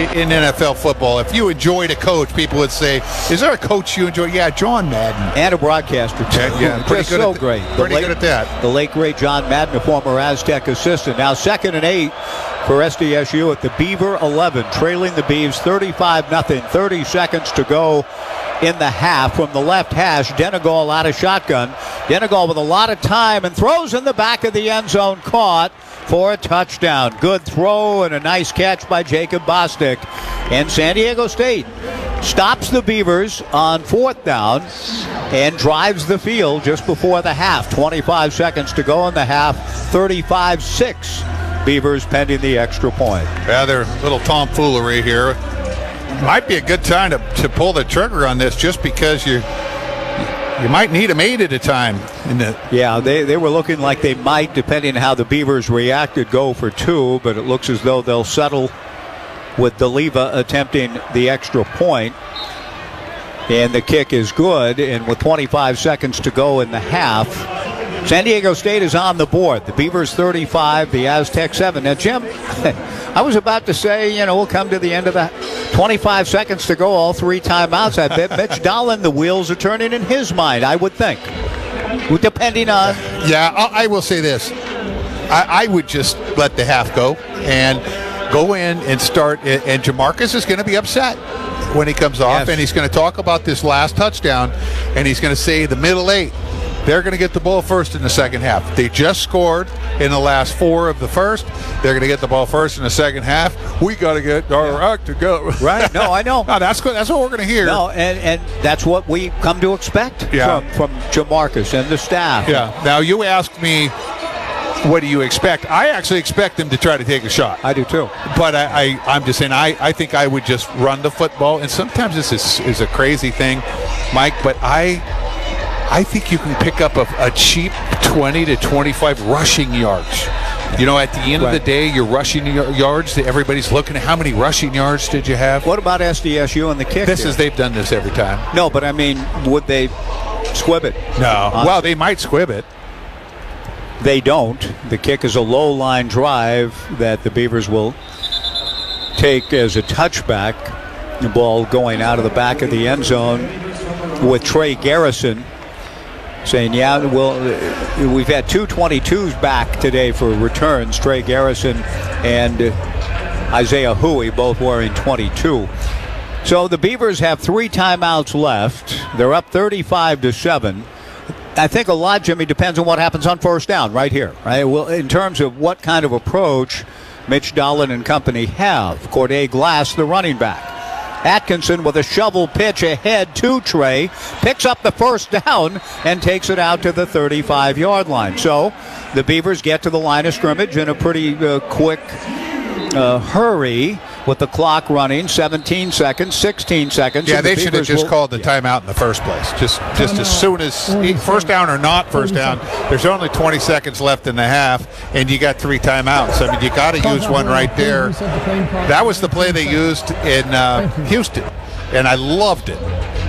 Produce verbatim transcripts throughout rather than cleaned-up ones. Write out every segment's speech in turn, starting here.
in N F L football. If you enjoyed a coach, people would say, is there a coach you enjoy? Yeah, John Madden. And a broadcaster, too. Yeah, yeah pretty Just good so at th- great. Pretty late, good at that. The late, great John Madden, a former Aztec assistant. Now second and eight for S D S U at the Beaver eleven, trailing the Beavs thirty-five nothing. thirty seconds to go in the half. From the left hash, Denegal out of shotgun. Denegal with a lot of time and throws in the back of the end zone, caught for a touchdown. Good throw and a nice catch by Jacob Bostic. And San Diego State stops the Beavers on fourth down and drives the field just before the half. twenty-five seconds to go in the half. thirty-five six. Beavers pending the extra point. Rather little tomfoolery here. Might be a good time to, to pull the trigger on this, just because you you might need them eight at a time. In the yeah, they, they were looking like they might, depending on how the Beavers reacted, go for two, but it looks as though they'll settle with D'Aliva attempting the extra point. And the kick is good, and with twenty-five seconds to go in the half, San Diego State is on the board. The Beavers thirty-five, the Aztecs seven. Now, Jim, I was about to say, you know, we'll come to the end of the twenty-five seconds to go, all three timeouts. I bet Mitch Dolan, the wheels are turning in his mind, I would think, depending on. Yeah, I, I will say this. I, I would just let the half go and go in and start. And Jamarcus is going to be upset when he comes off, yes. and he's going to talk about this last touchdown, and he's going to say the middle eight. They're going to get the ball first in the second half. They just scored in the last four of the first. They're going to get the ball first in the second half. We got to get our yeah. act to go. Right? No, I know. no, that's good. That's what we're going to hear. No, and, and that's what we come to expect yeah. from, from Jamarcus and the staff. Yeah. Now, you asked me, what do you expect? I actually expect them to try to take a shot. I do too. But I, I, I'm just saying, I, I think I would just run the football. And sometimes this is, is a crazy thing, Mike, but I... I think you can pick up a, a cheap twenty to twenty-five rushing yards. You know, at the end right. of the day, your rushing yards, everybody's looking at how many rushing yards did you have. What about S D S U and the kick? This here? is, they've done this every time. No, but I mean, would they squib it? No. Honestly. Well, they might squib it. They don't. The kick is a low line drive that the Beavers will take as a touchback. The ball going out of the back of the end zone with Trey Garrison saying, yeah, well, we've had two twenty-twos back today for returns, Trey Garrison and Isaiah Huey, both wearing twenty-two. So the Beavers have three timeouts left. They're up thirty-five to seven. I think a lot, Jimmy, depends on what happens on first down right here. Right? Well, in terms of what kind of approach Mitch Dolan and company have. Corday Glass, the running back. Atkinson with a shovel pitch ahead to Trey, picks up the first down and takes it out to the thirty-five-yard line. So the Beavers get to the line of scrimmage in a pretty uh, quick uh, hurry with the clock running. seventeen seconds, sixteen seconds. Yeah, they the should have just will, called the yeah. timeout in the first place. Just just as soon as, first down or not first down, there's only twenty seconds left in the half, and you got three timeouts. I mean, you got to use one right there. That was the play they used in uh, Houston, and I loved it.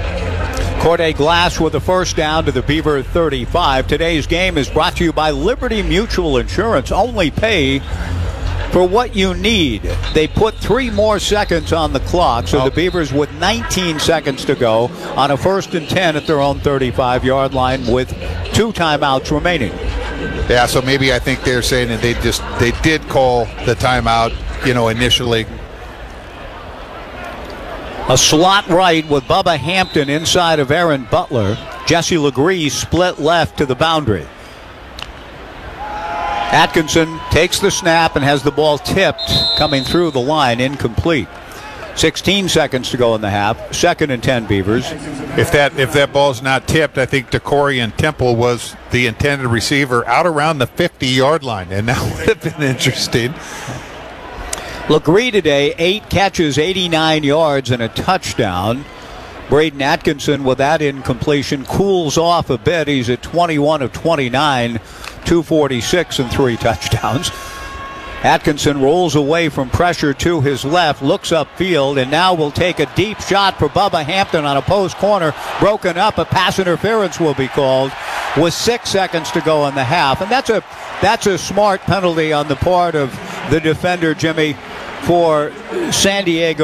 Corday Glass with the first down to the Beaver thirty-five. Today's game is brought to you by Liberty Mutual Insurance. Only pay for what you need. They put three more seconds on the clock, so oh. the Beavers with nineteen seconds to go on a first and ten at their own thirty-five-yard line with two timeouts remaining. Yeah, so maybe I think they're saying that they just they did call the timeout, you know, initially. A slot right with Bubba Hampton inside of Aaron Butler. Jesse Legree split left to the boundary. Atkinson takes the snap and has the ball tipped coming through the line, incomplete. sixteen seconds to go in the half. Second and ten, Beavers. If that if that ball's not tipped, I think DeCorian Temple was the intended receiver out around the fifty-yard line, and that would have been interesting. Legree today, eight catches, eighty-nine yards, and a touchdown. Braden Atkinson with that incompletion cools off a bit. He's at twenty-one of twenty-nine, two forty-six and three touchdowns. Atkinson rolls away from pressure to his left, looks upfield, and now will take a deep shot for Bubba Hampton on a post corner. Broken up, a pass interference will be called with six seconds to go in the half. And that's a that's a smart penalty on the part of the defender, Jimmy, for San Diego